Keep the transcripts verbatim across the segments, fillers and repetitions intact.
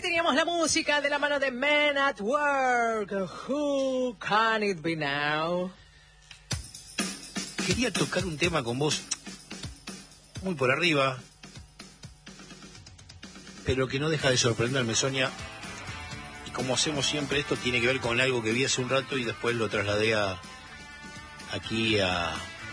teníamos la música de la mano de Men at Work. Who can it be now? Quería tocar un tema con vos muy por arriba, pero que no deja de sorprenderme, Sonia. Y como hacemos siempre, esto tiene que ver con algo que vi hace un rato y después lo trasladé a, aquí a,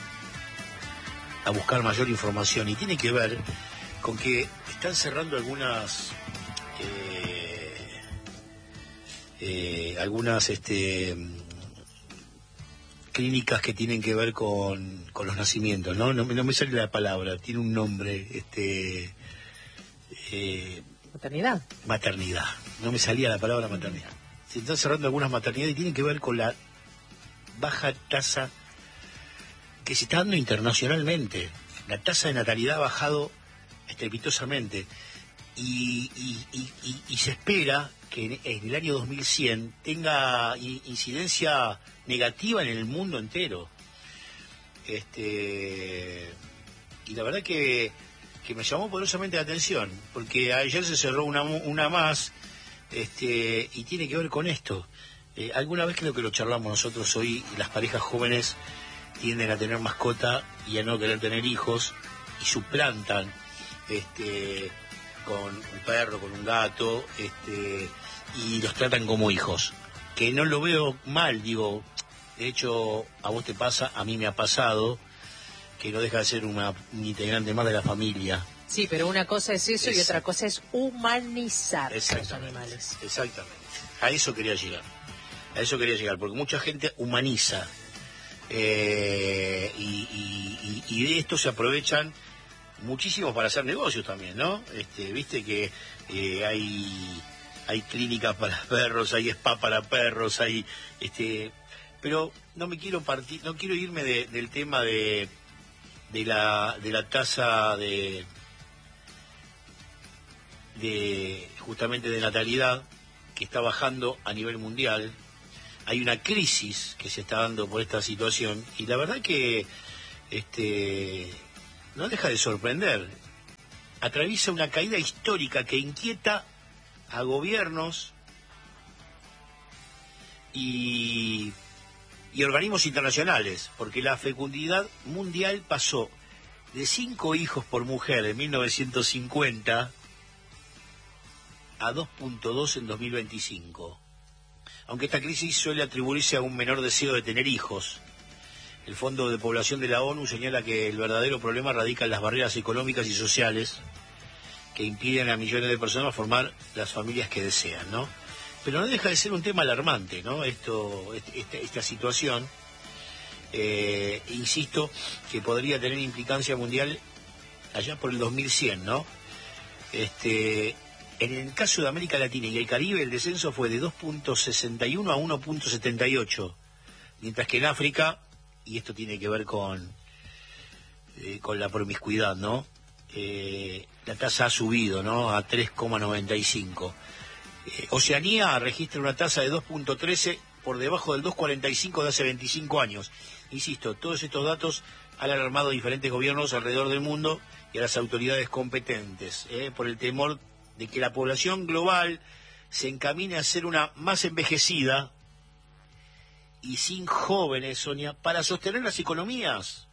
a buscar mayor información. Y tiene que ver con que están cerrando algunas eh, eh, algunas este clínicas que tienen que ver con, con los nacimientos, ¿no? No, no me sale la palabra, tiene un nombre, este eh, maternidad. Maternidad, no me salía la palabra maternidad. Se están cerrando algunas maternidades y tienen que ver con la baja tasa que se está dando internacionalmente. La tasa de natalidad ha bajado estrepitosamente y, y, y, y, y se espera que en, en el año dos mil cien tenga incidencia negativa en el mundo entero. Este y la verdad que, que me llamó poderosamente la atención, porque ayer se cerró una, una más este y tiene que ver con esto. Eh, alguna vez creo que lo charlamos nosotros hoy, las parejas jóvenes tienden a tener mascota y a no querer tener hijos y suplantan este con un perro, con un gato, este y los tratan como hijos, que no lo veo mal, digo, de hecho a vos te pasa, a mí me ha pasado, que no deja de ser una, un integrante más de la familia. Sí, pero una cosa es eso. Exacto. Y otra cosa es humanizar los animales. Exactamente, a eso quería llegar, a eso quería llegar, porque mucha gente humaniza eh, y, y, y, y de esto se aprovechan muchísimo para hacer negocios también, ¿no? Este, viste que eh, hay hay clínicas para perros, hay spa para perros, hay este, pero no me quiero partir, no quiero irme de, del tema de de la de la tasa de de justamente de natalidad que está bajando a nivel mundial. Hay una crisis que se está dando por esta situación y la verdad que este no deja de sorprender. Atraviesa una caída histórica que inquieta a gobiernos y, y organismos internacionales, porque la fecundidad mundial pasó de cinco hijos por mujer en mil novecientos cincuenta a dos punto dos en dos mil veinticinco. Aunque esta crisis suele atribuirse a un menor deseo de tener hijos, el Fondo de Población de la ONU señala que el verdadero problema radica en las barreras económicas y sociales que impiden a millones de personas formar las familias que desean, ¿no? Pero no deja de ser un tema alarmante, ¿no? Esto, esta, esta situación, eh, insisto, que podría tener implicancia mundial allá por el dos mil cien, ¿no? Este, en el caso de América Latina y el Caribe, el descenso fue de dos punto sesenta y uno a uno punto setenta y ocho, mientras que en África, y esto tiene que ver con, eh, con la promiscuidad, ¿no? Eh, la tasa ha subido, ¿no? A tres coma noventa y cinco. Eh, Oceanía registra una tasa de dos punto trece por debajo del dos coma cuarenta y cinco de hace veinticinco años. Insisto, todos estos datos han alarmado a diferentes gobiernos alrededor del mundo y a las autoridades competentes, eh, por el temor de que la población global se encamine a ser una más envejecida y sin jóvenes, Sonia, para sostener las economías.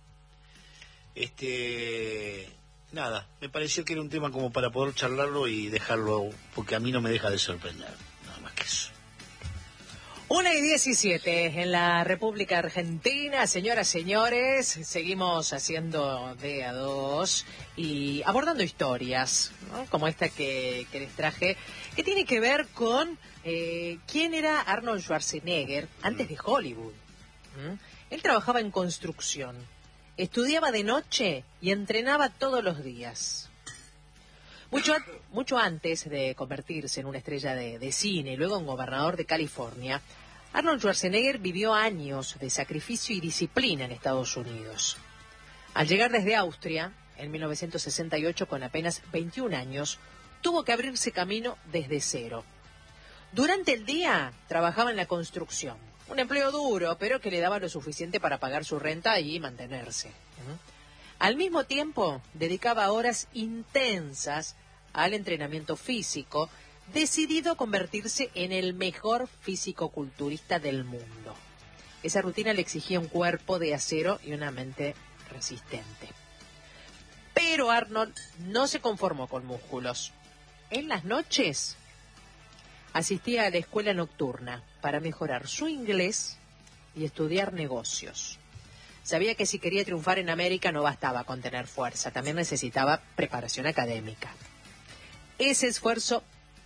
Este... Nada, me pareció que era un tema como para poder charlarlo y dejarlo, porque a mí no me deja de sorprender, nada más que eso. Una y diecisiete en la República Argentina, señoras, señores, seguimos haciendo de a dos y abordando historias, ¿no? Como esta que, que les traje, que tiene que ver con eh, quién era Arnold Schwarzenegger antes de Hollywood. ¿Mm? Él trabajaba en construcción. Estudiaba de noche y entrenaba todos los días. Mucho, mucho antes de convertirse en una estrella de, de cine y luego en gobernador de California, Arnold Schwarzenegger vivió años de sacrificio y disciplina en Estados Unidos. Al llegar desde Austria, en mil novecientos sesenta y ocho, con apenas veintiún años, tuvo que abrirse camino desde cero. Durante el día trabajaba en la construcción. Un empleo duro, pero que le daba lo suficiente para pagar su renta y mantenerse. Al mismo tiempo, dedicaba horas intensas al entrenamiento físico decidido a convertirse en el mejor físico-culturista del mundo. Esa rutina le exigía un cuerpo de acero y una mente resistente. Pero Arnold no se conformó con músculos. En las noches asistía a la escuela nocturna para mejorar su inglés y estudiar negocios. Sabía que si quería triunfar en América no bastaba con tener fuerza, también necesitaba preparación académica. Ese esfuerzo,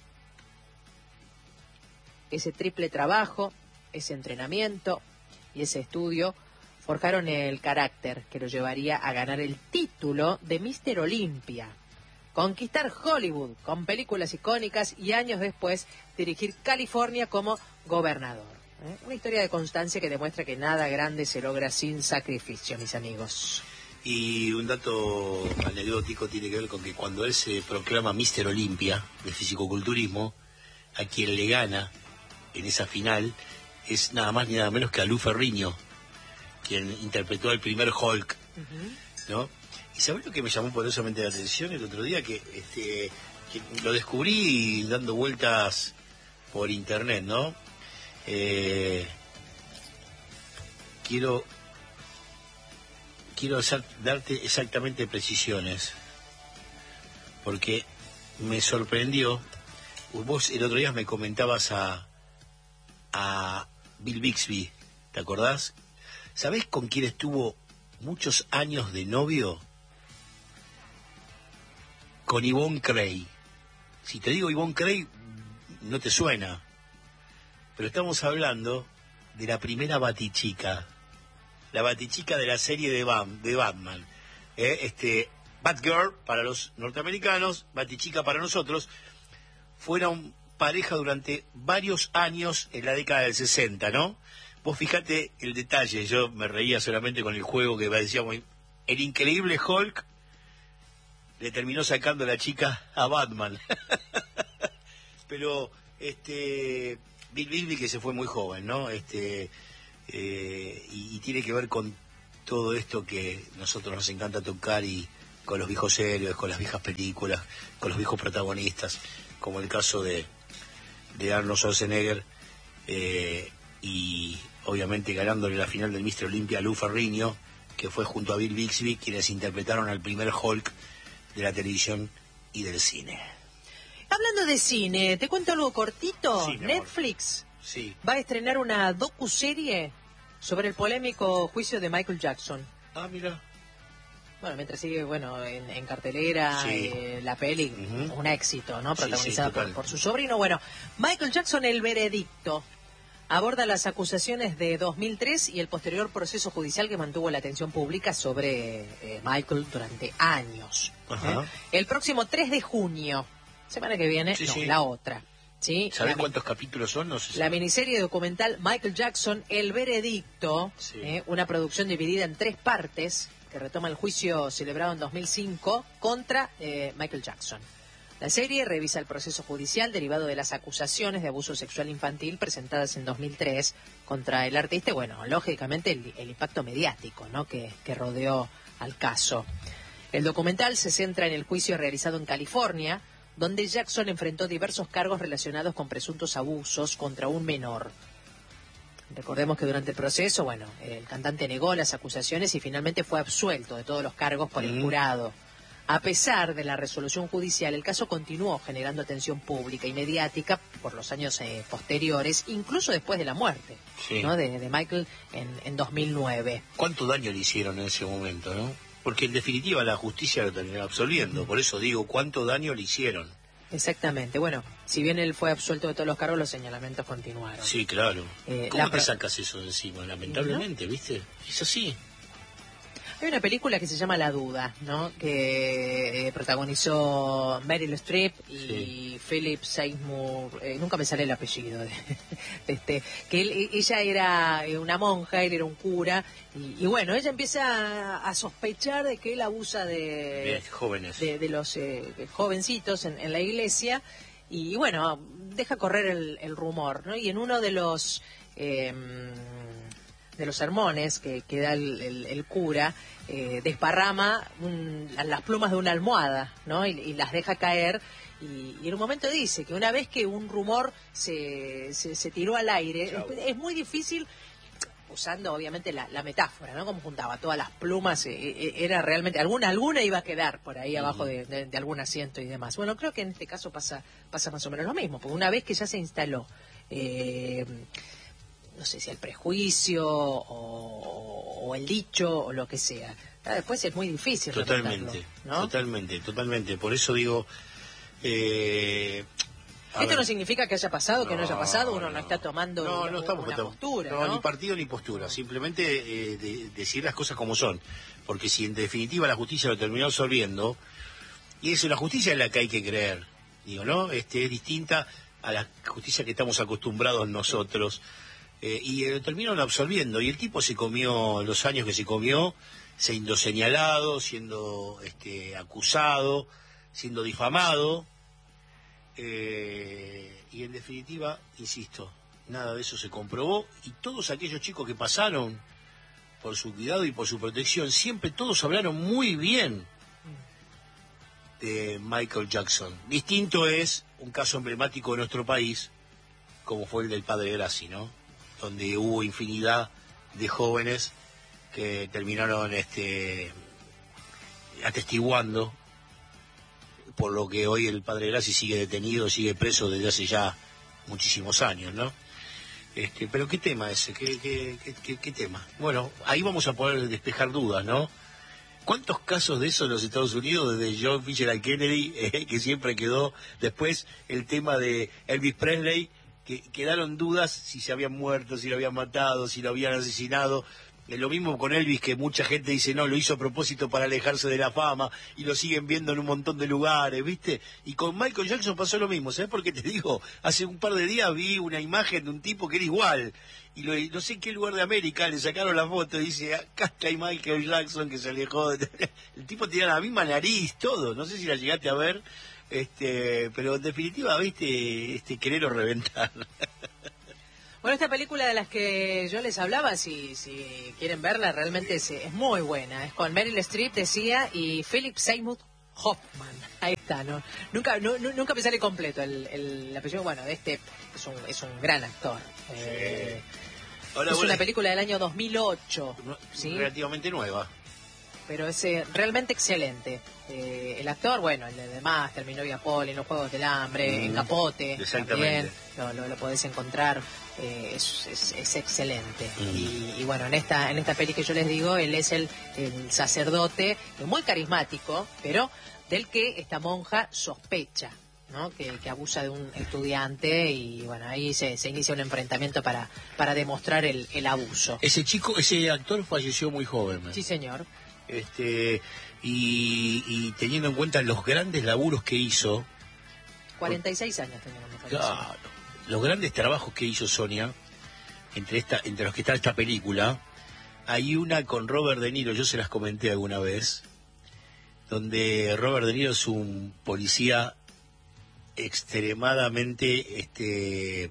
ese triple trabajo, ese entrenamiento y ese estudio forjaron el carácter que lo llevaría a ganar el título de míster Olympia, conquistar Hollywood con películas icónicas y años después dirigir California como gobernador. ¿Eh? Una historia de constancia que demuestra que nada grande se logra sin sacrificio, mis amigos. Y un dato anecdótico tiene que ver con que cuando él se proclama míster Olympia de fisicoculturismo, a quien le gana en esa final es nada más ni nada menos que a Lou Ferrigno, quien interpretó el primer Hulk, uh-huh. ¿no? Y ¿sabés lo que me llamó poderosamente la atención el otro día? Que, este, que lo descubrí dando vueltas por internet, ¿no? Eh, quiero quiero hacer, darte exactamente precisiones, porque me sorprendió. Vos el otro día me comentabas a, a Bill Bixby, ¿te acordás? ¿Sabés con quién estuvo muchos años de novio? Con Yvonne Cray. Si te digo Yvonne Cray, no te suena. Pero estamos hablando de la primera Batichica. La Batichica de la serie de, Bam, de Batman. ¿Eh? Este, Batgirl para los norteamericanos, Batichica para nosotros. Fueron pareja durante varios años en la década del sesenta, ¿no? Vos fíjate el detalle, yo me reía solamente con el juego que decíamos, el increíble Hulk le terminó sacando a la chica a Batman. Pero este Bill Bixby, que se fue muy joven, ¿no? Este eh, y, y tiene que ver con todo esto que nosotros nos encanta tocar, y con los viejos héroes, con las viejas películas, con los viejos protagonistas, como el caso de, de Arnold Schwarzenegger, eh, y obviamente ganándole la final del míster Olympia a Lou Ferrigno, que fue junto a Bill Bixby quienes interpretaron al primer Hulk de la televisión y del cine. Hablando de cine, ¿te cuento algo cortito? Sí, Netflix sí. va a estrenar una docuserie sobre el polémico juicio de Michael Jackson. Ah, mira. Bueno, mientras sigue, bueno, en, en cartelera, sí. eh, la peli, uh-huh. un éxito, ¿no? Protagonizada sí, sí, por, por su sobrino. Bueno, Michael Jackson, el veredicto, aborda las acusaciones de dos mil tres y el posterior proceso judicial que mantuvo la atención pública sobre eh, Michael durante años. Ajá. ¿eh? El próximo tres de junio, semana que viene, sí, no, sí. la otra. ¿sí? ¿Sabés cuántos capítulos son? No sé si la miniserie documental Michael Jackson, El Veredicto, sí. ¿eh? una producción dividida en tres partes que retoma el juicio celebrado en dos mil cinco contra eh, Michael Jackson. La serie revisa el proceso judicial derivado de las acusaciones de abuso sexual infantil presentadas en dos mil tres contra el artista y, bueno, lógicamente el, el impacto mediático, ¿no? que, que rodeó al caso. El documental se centra en el juicio realizado en California, donde Jackson enfrentó diversos cargos relacionados con presuntos abusos contra un menor. Recordemos que durante el proceso, bueno, el cantante negó las acusaciones y finalmente fue absuelto de todos los cargos por el jurado. A pesar de la resolución judicial, el caso continuó generando atención pública y mediática por los años eh, posteriores, incluso después de la muerte, sí. ¿no? de, de Michael en, en dos mil nueve. ¿Cuánto daño le hicieron en ese momento, no? Porque en definitiva la justicia lo terminó absolviendo, por eso digo, ¿cuánto daño le hicieron? Exactamente. Bueno, si bien él fue absuelto de todos los cargos, los señalamientos continuaron. Sí, claro. Eh, ¿Cómo la... te sacas eso de encima? Lamentablemente, ¿no? ¿Viste? Es así. Hay una película que se llama La Duda, ¿no? Que eh, protagonizó Meryl Streep y sí. Philip Seymour, eh, nunca me sale el apellido, de, de este, que él, ella era una monja, él era un cura, y, y bueno, ella empieza a, a sospechar de que él abusa de, de jóvenes, de, de los eh, jovencitos en, en la iglesia, y, y bueno, deja correr el, el rumor, ¿no? Y en uno de los... Eh, de los sermones que, que da el, el, el cura, eh, desparrama un, las plumas de una almohada, ¿no? Y, y las deja caer, Y, y en un momento dice que una vez que un rumor se, se, se tiró al aire, es, es muy difícil, usando obviamente la, la metáfora, ¿no? Como juntaba todas las plumas, eh, eh, era realmente, alguna alguna iba a quedar por ahí abajo de, de, de algún asiento y demás. Bueno, creo que en este caso pasa pasa más o menos lo mismo, porque una vez que ya se instaló, eh, no sé si el prejuicio o, o el dicho o lo que sea, después es muy difícil. Totalmente, ¿no? totalmente, totalmente. Por eso digo... Eh... Esto ver. no significa que haya pasado, que no, no haya pasado, uno no, no está tomando no, no estamos una estamos, postura. No, ¿no? ni partido ni postura, simplemente eh, de, decir las cosas como son. Porque si en definitiva la justicia lo terminó absorbiendo, y eso, la justicia es la que hay que creer, digo, ¿no? Este, es distinta a la justicia que estamos acostumbrados nosotros, eh, y lo terminaron absorbiendo, y el tipo se comió los años que se comió, siendo señalado, siendo este, acusado, siendo difamado. Eh, y en definitiva, insisto, nada de eso se comprobó, y todos aquellos chicos que pasaron por su cuidado y por su protección, siempre todos hablaron muy bien de Michael Jackson. Distinto es un caso emblemático de nuestro país, como fue el del padre Grassi, ¿no? Donde hubo infinidad de jóvenes que terminaron este atestiguando, por lo que hoy el padre Grassi sigue detenido, sigue preso desde hace ya muchísimos años, ¿no? Este, pero ¿qué tema ese? ¿Qué, qué, qué, qué, qué tema? Bueno, ahí vamos a poder despejar dudas, ¿no? ¿Cuántos casos de eso en los Estados Unidos, desde John Fitzgerald Kennedy, eh, que siempre quedó, después el tema de Elvis Presley, que quedaron dudas si se habían muerto, si lo habían matado, si lo habían asesinado? Es lo mismo con Elvis, que mucha gente dice, no, lo hizo a propósito para alejarse de la fama, y lo siguen viendo en un montón de lugares, ¿viste? Y con Michael Jackson pasó lo mismo, ¿sabes por qué te digo? Hace un par de días vi una imagen de un tipo que era igual, y lo, no sé en qué lugar de América le sacaron la foto, y dice, acá está Michael Jackson que se alejó. De... El tipo tenía la misma nariz, todo, no sé si la llegaste a ver, este, pero en definitiva, ¿viste? Este, querer o reventar. Bueno, esta película de las que yo les hablaba, si si quieren verla, realmente es, es muy buena. Es con Meryl Streep, decía, y Philip Seymour Hoffman. Ahí está, ¿no? Nunca no, nunca me sale completo el, el, el apellido. Bueno, este es un, es un gran actor. Sí. Eh, Ahora, es bueno, una película del año dos mil ocho. ¿Sí? Relativamente nueva. Pero es eh, realmente excelente. Eh, el actor, bueno, el de demás, terminó Via Poli, en Los Juegos del Hambre, mm, en Capote. Exactamente. También, lo, lo, lo podés encontrar. Eh, es, es, es excelente. Mm. Y, y bueno, en esta en esta peli que yo les digo, él es el, el sacerdote, muy carismático, pero del que esta monja sospecha, ¿no? Que, que abusa de un estudiante, y bueno, ahí se, se inicia un enfrentamiento para, para demostrar el, el abuso. Ese chico, ese actor falleció muy joven, ¿eh? Sí, señor. Este, y, y teniendo en cuenta los grandes laburos que hizo... cuarenta y seis años tenía, me parece. Claro, los grandes trabajos que hizo Sonia, entre esta, entre los que está esta película, hay una con Robert De Niro, yo se las comenté alguna vez, donde Robert De Niro es un policía extremadamente, este,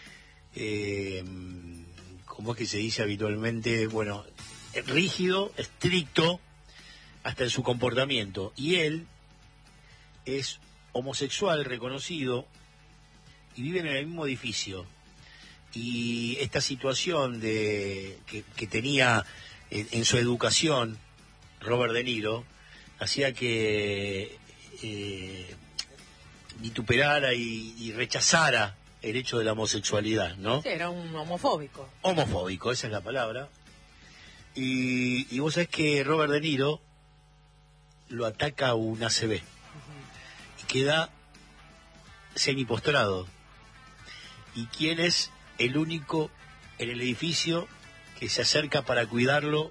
eh, ¿cómo es que se dice habitualmente? Bueno, rígido, estricto, hasta en su comportamiento. Y él es homosexual reconocido y viven en el mismo edificio. Y esta situación de que, que tenía en, en su educación Robert De Niro hacía que eh, vituperara y, y rechazara el hecho de la homosexualidad, ¿no? Sí, era un homofóbico. Homofóbico, esa es la palabra. Y, y vos sabés que Robert De Niro lo ataca a un A C V, uh-huh, y queda semipostrado. ¿Y quién es el único en el edificio que se acerca para cuidarlo,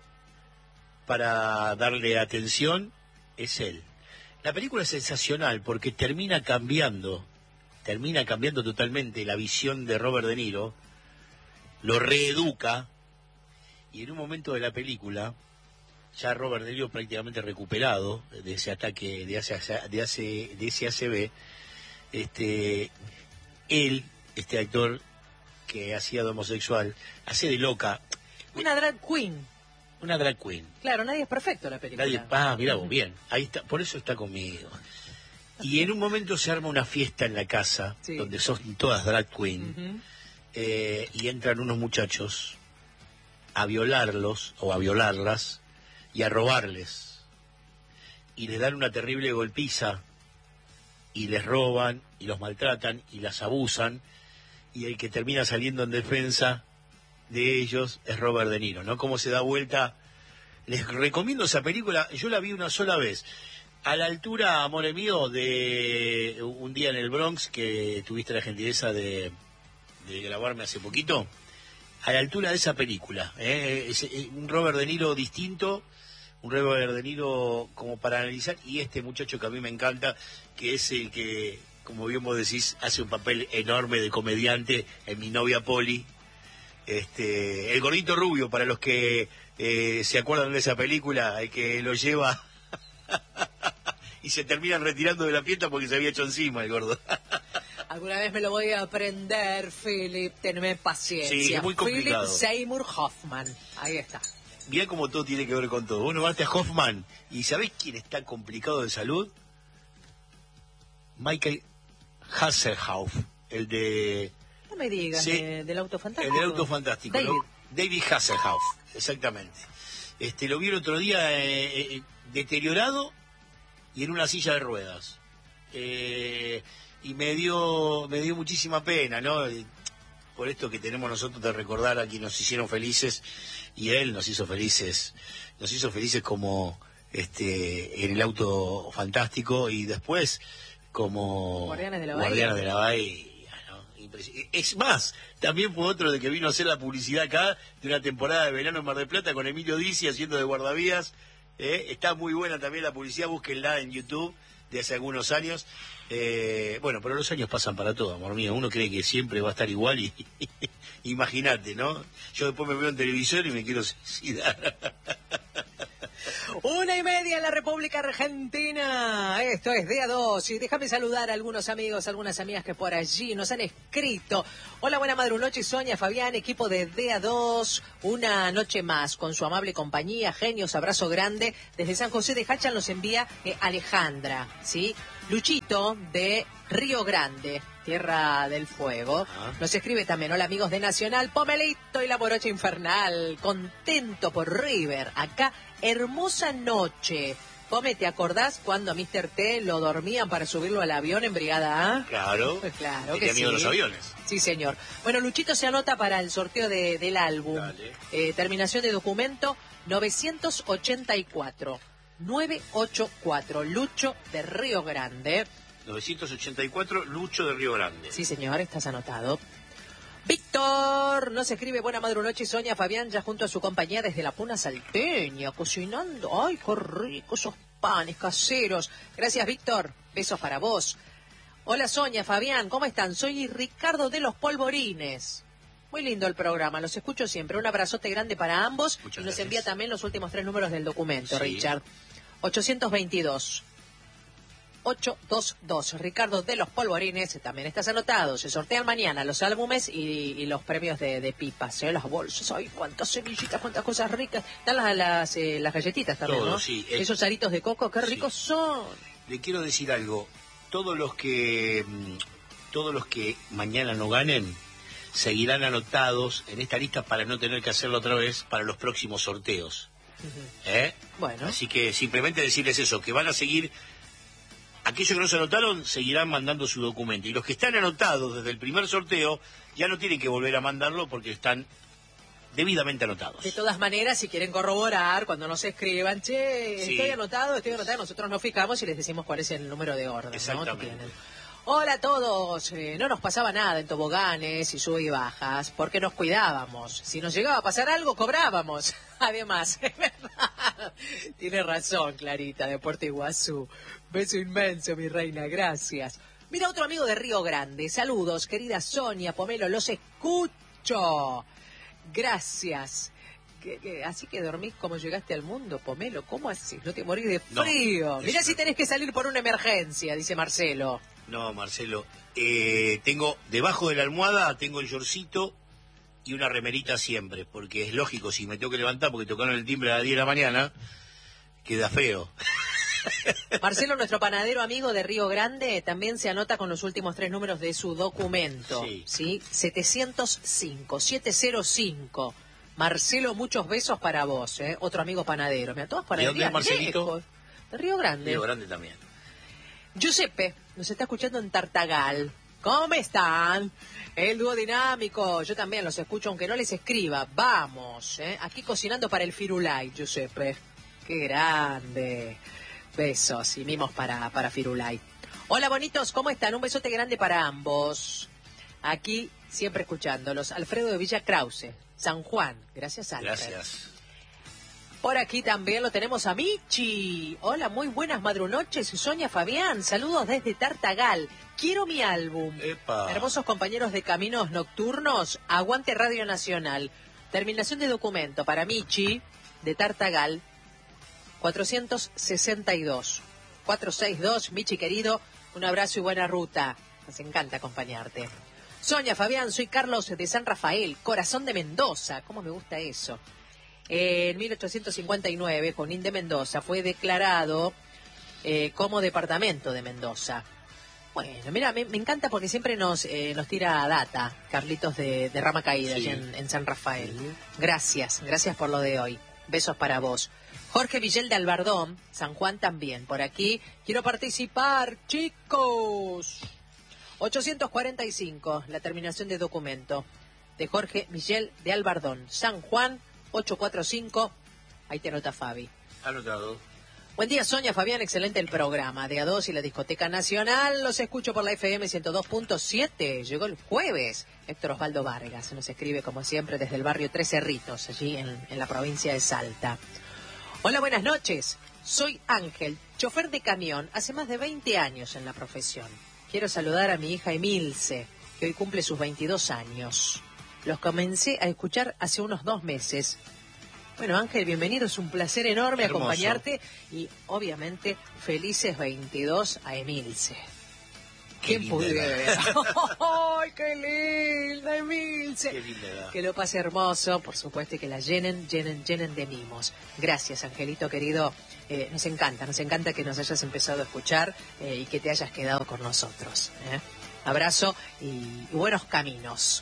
para darle atención? Es él. La película es sensacional porque termina cambiando, termina cambiando totalmente la visión de Robert De Niro, lo reeduca, y en un momento de la película, ya Robert De Niro prácticamente recuperado de ese ataque, de, hace, de, hace, de ese A C V, este, él, este actor que hacía de homosexual, hace de loca. Una drag queen. Una drag queen. Claro, nadie es perfecto en la película. Nadie, ah, mirá vos, bien. Ahí está, por eso está conmigo. Y en un momento se arma una fiesta en la casa, sí, donde son todas drag queen, uh-huh. eh, y entran unos muchachos a violarlos o a violarlas y a robarles. Y les dan una terrible golpiza y les roban y los maltratan y las abusan, y el que termina saliendo en defensa de ellos es Robert De Niro, ¿no? Cómo se da vuelta. Les recomiendo esa película, yo la vi una sola vez, a la altura, amore mío, de Un día en el Bronx, que tuviste la gentileza de, de grabarme hace poquito, a la altura de esa película, ¿eh? Es, es un Robert De Niro distinto, un Robert De Niro como para analizar, y este muchacho que a mí me encanta, que es el que, como bien vos decís, hace un papel enorme de comediante en Mi novia Polly, este, el gordito rubio, para los que eh, se acuerdan de esa película, el que lo lleva y se terminan retirando de la fiesta porque se había hecho encima el gordo. Alguna vez me lo voy a aprender, Philip, tenme paciencia. Sí, es muy complicado. Philip Seymour Hoffman, ahí está. Mirá cómo todo tiene que ver con todo. Vos nombraste a Hoffman, ¿y sabés quién está complicado de salud? Michael Hasselhoff, el de... No me digas, sí, de, del auto fantástico. El del auto fantástico. David. Lo, David Hasselhoff, exactamente. Este, lo vi el otro día eh, eh, deteriorado y en una silla de ruedas. Eh, y me dio, me dio muchísima pena, ¿no? Por esto que tenemos nosotros de recordar a quienes nos hicieron felices, y él nos hizo felices, nos hizo felices como este en el auto fantástico, y después como Guardianes de la Bahía. Guardianes de la Bahía. Es más, también fue otro de que vino a hacer la publicidad acá de una temporada de verano en Mar del Plata con Emilio Dizzi haciendo de guardavías. Eh, está muy buena también la publicidad, búsquenla en YouTube de hace algunos años. Eh, bueno, pero los años pasan para todo, amor mío. Uno cree que siempre va a estar igual y imagínate, ¿no? Yo después me veo en televisión y me quiero suicidar. Una y media en la República Argentina. Esto es D A dos. Y déjame saludar a algunos amigos, algunas amigas que por allí nos han escrito. Hola, buena madrunoche, Sonia, Fabián, equipo de D A dos. Una noche más con su amable compañía. Genios, abrazo grande. Desde San José de Hachan nos envía eh, Alejandra, ¿sí? Luchito de Río Grande, Tierra del Fuego. Nos escribe también, hola amigos de Nacional, Pomelito y la Morocha Infernal, contento por River, acá, hermosa noche. Pome, ¿te acordás cuando a mister T lo dormían para subirlo al avión en Brigada A? Claro, pues claro que tenía miedo sí. de los aviones. Sí, señor. Bueno, Luchito se anota para el sorteo de, del álbum. Eh, terminación de documento novecientos ochenta y cuatro. novecientos ochenta y cuatro, Lucho de Río Grande. novecientos ochenta y cuatro, Lucho de Río Grande. Sí, señor, estás anotado. Víctor nos escribe, buena madrunoche, Sonia, Fabián, ya junto a su compañía desde la Puna Salteña, cocinando. Ay, qué rico esos panes caseros. Gracias, Víctor. Besos para vos. Hola, Sonia, Fabián, ¿cómo están? Soy Ricardo de los Polvorines. Muy lindo el programa, los escucho siempre. Un abrazote grande para ambos. Muchas y nos gracias. Envía también los últimos tres números del documento, Sí. Richard. ochocientos veintidós. ochocientos veintidós, Ricardo de los Polvorines, también estás anotado. Se sortean mañana los álbumes y, y los premios de, de pipas, ¿eh? Las bolsas, ay, cuántas semillitas, cuántas cosas ricas. Están las, las, eh, las galletitas también, Todo, ¿no? sí. Esos aritos de coco, qué ricos Sí. son. Le quiero decir algo, todos los que mm, todos los que mañana no ganen seguirán anotados en esta lista para no tener que hacerlo otra vez para los próximos sorteos. Uh-huh. ¿Eh? Bueno. Así que simplemente decirles eso, que van a seguir, aquellos que no se anotaron seguirán mandando su documento, y los que están anotados desde el primer sorteo ya no tienen que volver a mandarlo porque están debidamente anotados. De todas maneras, si quieren corroborar, cuando nos escriban, che, Sí. estoy anotado, estoy anotado, nosotros nos fijamos y les decimos cuál es el número de orden, ¿no? Exactamente. que tienen. Hola a todos, eh, no nos pasaba nada en toboganes y sub y bajas, porque nos cuidábamos. Si nos llegaba a pasar algo, cobrábamos. Además, es verdad. Tiene razón, Clarita, de Puerto Iguazú. Beso inmenso, mi reina, gracias. Mira, otro amigo de Río Grande. Saludos, querida Sonia, Pomelo, los escucho. Gracias. ¿Qué, qué? Así que dormís como llegaste al mundo, Pomelo. ¿Cómo así? ¿No te morís de frío? No, Mirá eso si no. tenés que salir por una emergencia, dice Marcelo. No, Marcelo, eh, tengo debajo de la almohada tengo el yorcito y una remerita siempre, porque es lógico, si me tengo que levantar porque tocaron el timbre a las diez de la mañana, queda feo. Marcelo, nuestro panadero amigo de Río Grande, también se anota con los últimos tres números de su documento. Sí. ¿Sí? setecientos cinco, setecientos cinco. Marcelo, muchos besos para vos, ¿eh? Otro amigo panadero. Mira, todas panaderías. ¿De dónde es Marcelito? Lejos. De Río Grande. Río Grande también. Giuseppe nos está escuchando en Tartagal. ¿Cómo están? El dúo dinámico. Yo también los escucho, aunque no les escriba. Vamos, ¿eh? Aquí cocinando para el Firulai, Giuseppe. ¡Qué grande! Besos y mimos para, para Firulai. Hola, bonitos, ¿cómo están? Un besote grande para ambos. Aquí, siempre escuchándolos. Alfredo de Villa Krause, San Juan. Gracias, Alfred. Gracias. Por aquí también lo tenemos a Michi. Hola, muy buenas madrunoches. Sonia Fabián, saludos desde Tartagal. Quiero mi álbum. Epa. Hermosos compañeros de Caminos Nocturnos, aguante Radio Nacional. Terminación de documento para Michi, de Tartagal, cuatrocientos sesenta y dos. cuatrocientos sesenta y dos, Michi querido, un abrazo y buena ruta. Nos encanta acompañarte. Sonia Fabián, soy Carlos de San Rafael, corazón de Mendoza. ¿Cómo me gusta eso? En mil ochocientos cincuenta y nueve, Junín de Mendoza fue declarado eh, como departamento de Mendoza. Bueno, mira, me, me encanta porque siempre nos eh, nos tira data, Carlitos de, de Rama Caída, sí. Allá en, en San Rafael. Gracias, gracias por lo de hoy. Besos para vos. Jorge Villel de Albardón, San Juan también, por aquí. Quiero participar, chicos. ochocientos cuarenta y cinco, la terminación de documento de Jorge Villel de Albardón, San Juan. ochocientos cuarenta y cinco, ahí te anota Fabi. Anotado. Buen día, Sonia, Fabián, excelente el programa de A dos y la Discoteca Nacional. Los escucho por la F M ciento dos punto siete. Llegó el jueves. Héctor Osvaldo Vargas nos escribe, como siempre, desde el barrio Tres Cerritos, allí en, en la provincia de Salta. Hola, buenas noches. Soy Ángel, chofer de camión, hace más de veinte años en la profesión. Quiero saludar a mi hija Emilce, que hoy cumple sus veintidós años. Los comencé a escuchar hace unos dos meses. Bueno, Ángel, bienvenido. Es un placer enorme Hermoso. Acompañarte. Y, obviamente, felices veintidós a Emilce. ¿Quién pudiera? ¡Ay, qué linda, Emilce! Qué linda. Que lo pase hermoso, por supuesto, y que la llenen, llenen, llenen de mimos. Gracias, Angelito querido. Eh, nos encanta, nos encanta que nos hayas empezado a escuchar eh, y que te hayas quedado con nosotros. ¿eh? Abrazo y, y buenos caminos.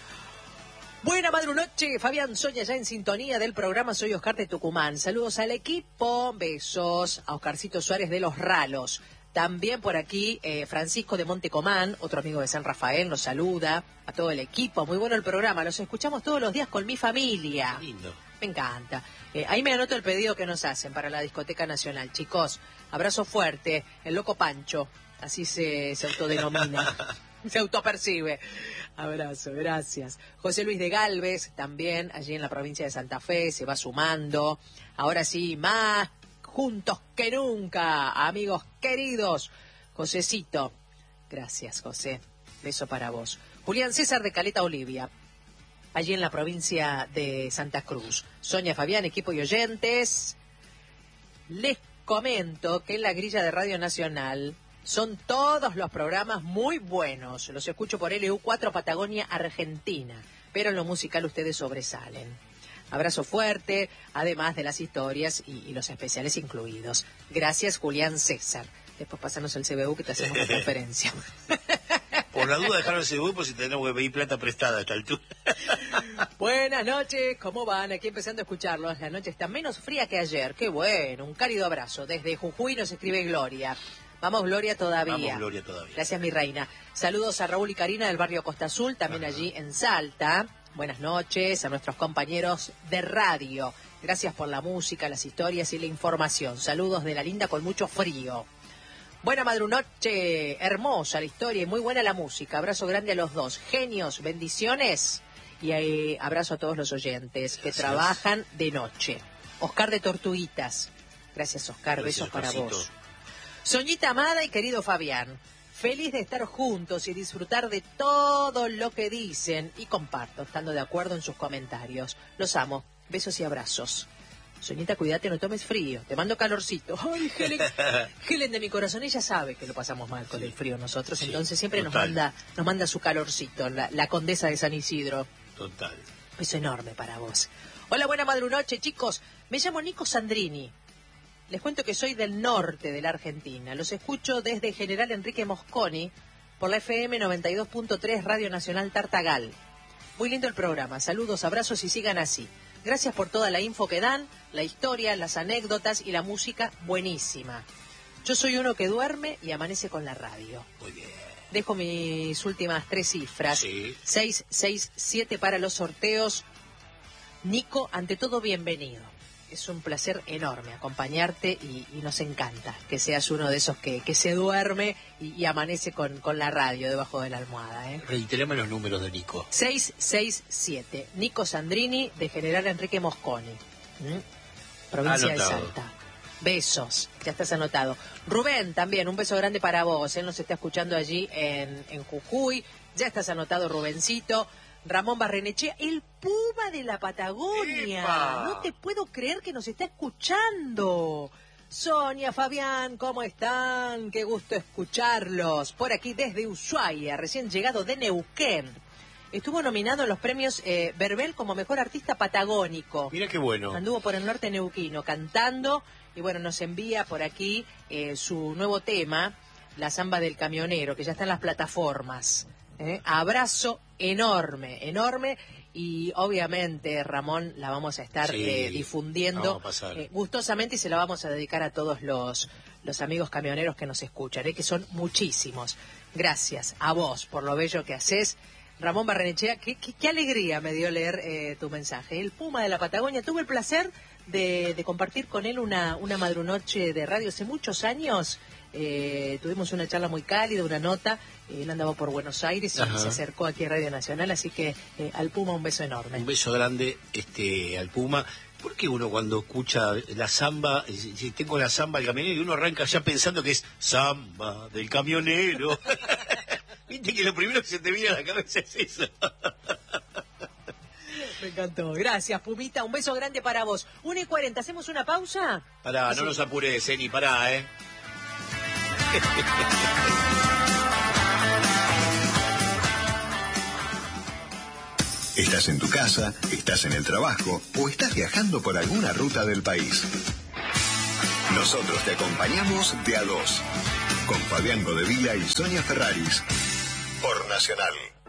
Buena madrunoche, Fabián, Sonia ya en sintonía del programa. Soy Oscar de Tucumán. Saludos al equipo, besos a Oscarcito Suárez de Los Ralos. También por aquí eh, Francisco de Montecomán, otro amigo de San Rafael, nos saluda. A todo el equipo, muy bueno el programa. Los escuchamos todos los días con mi familia. Lindo. Me encanta. Eh, ahí me anoto el pedido que nos hacen para la Discoteca Nacional. Chicos, abrazo fuerte. El Loco Pancho, así se, se autodenomina. Se autopercibe. Abrazo, gracias. José Luis de Galvez, también allí en la provincia de Santa Fe, se va sumando. Ahora sí, más juntos que nunca, amigos queridos. Josecito, gracias, José. Beso para vos. Julián César de Caleta Olivia, allí en la provincia de Santa Cruz. Sonia Fabián, equipo y oyentes. Les comento que en la grilla de Radio Nacional son todos los programas muy buenos. Los escucho por L U cuatro Patagonia, Argentina. Pero en lo musical ustedes sobresalen. Abrazo fuerte, además de las historias y, y los especiales incluidos. Gracias, Julián César. Después pásanos el C B U que te hacemos una conferencia. Por la duda, dejaron el C B U por si tenemos que pedir plata prestada a esta altura. Buenas noches, ¿cómo van? Aquí empezando a escucharlos. La noche está menos fría que ayer. Qué bueno, un cálido abrazo. Desde Jujuy nos escribe Gloria. Vamos, Gloria, todavía. Vamos, Gloria, todavía. Gracias, mi reina. Saludos a Raúl y Karina del barrio Costa Azul, también Ajá. allí en Salta. Buenas noches a nuestros compañeros de radio. Gracias por la música, las historias y la información. Saludos de la linda con mucho frío. Buena madrunoche, hermosa la historia y muy buena la música. Abrazo grande a los dos. Genios, bendiciones. Y eh, abrazo a todos los oyentes que Gracias. Trabajan de noche. Oscar de Tortuguitas. Gracias, Oscar. Gracias, Besos para Pasito. Vos. Soñita amada y querido Fabián, feliz de estar juntos y disfrutar de todo lo que dicen y comparto, estando de acuerdo en sus comentarios. Los amo. Besos y abrazos. Soñita, cuídate, no tomes frío. Te mando calorcito. Ay, Helen, Helen de mi corazón, ella sabe que lo pasamos mal con sí. el frío nosotros, sí, entonces siempre nos manda nos manda su calorcito, la, la condesa de San Isidro. Total. Beso enorme para vos. Hola, buena madrunoche, chicos. Me llamo Nico Sandrini. Les cuento que soy del norte de la Argentina. Los escucho desde General Enrique Mosconi por la F M noventa y dos punto tres Radio Nacional Tartagal. Muy lindo el programa. Saludos, abrazos y sigan así. Gracias por toda la info que dan, la historia, las anécdotas y la música buenísima. Yo soy uno que duerme y amanece con la radio. Muy bien. Dejo mis últimas tres cifras. Sí. seis seis siete para los sorteos. Nico, ante todo, bienvenido. Es un placer enorme acompañarte y, y nos encanta que seas uno de esos que, que se duerme y, y amanece con, con la radio debajo de la almohada. ¿eh? Reiterame los números de Nico. seis seis siete. Nico Sandrini, de General Enrique Mosconi. ¿Mm? Provincia Anotado. de Salta. Besos, ya estás anotado. Rubén, también, un beso grande para vos. Él nos está escuchando allí en, en Jujuy. Ya estás anotado, Rubencito. Ramón Barrenechea, el Puma de la Patagonia. ¡Epa! No te puedo creer que nos está escuchando. Sonia, Fabián, ¿cómo están? Qué gusto escucharlos. Por aquí desde Ushuaia, recién llegado de Neuquén. Estuvo nominado en los premios eh, Verbel como mejor artista patagónico. Mira qué bueno. Anduvo por el norte neuquino cantando y bueno, nos envía por aquí eh, su nuevo tema, La Zamba del Camionero, que ya está en las plataformas. ¿eh? Abrazo enorme, enorme. Y obviamente, Ramón, la vamos a estar Sí, eh, difundiendo vamos a pasar. eh, gustosamente y se la vamos a dedicar a todos los, los amigos camioneros que nos escuchan, ¿eh? que son muchísimos. Gracias a vos por lo bello que haces. Ramón Barrenechea, qué, qué, qué alegría me dio leer eh, tu mensaje. El Puma de la Patagonia, tuve el placer de, de compartir con él una, una madrunoche de radio hace muchos años. Eh, tuvimos una charla muy cálida, una nota. Él andaba por Buenos Aires y Ajá. se acercó aquí a Radio Nacional, así que eh, al Puma un beso enorme. Un beso grande este al Puma. ¿Por qué uno cuando escucha la samba, si si tengo la samba del camionero, y uno arranca ya pensando que es samba del camionero? Viste que lo primero que se te viene a la cabeza es eso. Me encantó. Gracias, Pumita. Un beso grande para vos. una y cuarenta, ¿hacemos una pausa? Pará, Sí. no nos apures, Eni, pará, ¿eh? Estás en tu casa, estás en el trabajo o estás viajando por alguna ruta del país. Nosotros te acompañamos de a dos, con Fabián Godevila y Sonia Ferraris, por Nacional.